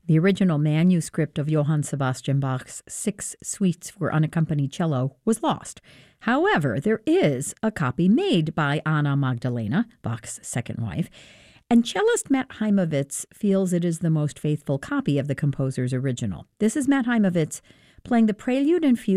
The original manuscript of Johann Sebastian Bach's 6 suites for unaccompanied cello was lost. However, there is a copy made by Anna Magdalena, Bach's second wife, and cellist Matt Heimovitz feels it is the most faithful copy of the composer's original. This is Matt Heimovitz playing the Prelude and Fugue